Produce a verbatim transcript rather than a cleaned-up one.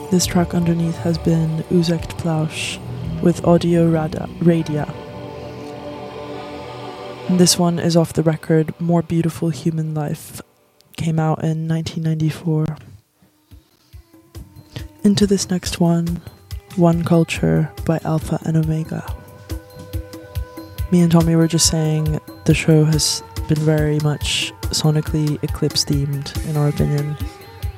This track underneath has been Uzekt Plausch with Audio Rada, Radia. And this one is off the record More Beautiful Human Life. Came out in nineteen ninety-four. Into this next one, One Culture by Alpha and Omega. Me and Tommy were just saying the show has been very much sonically Eclipse themed, in our opinion.